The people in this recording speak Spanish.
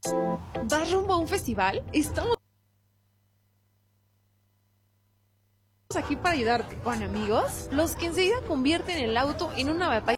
¿Vas rumbo a un festival? Estamos aquí para ayudarte con amigos, los que enseguida convierten el auto en una batalla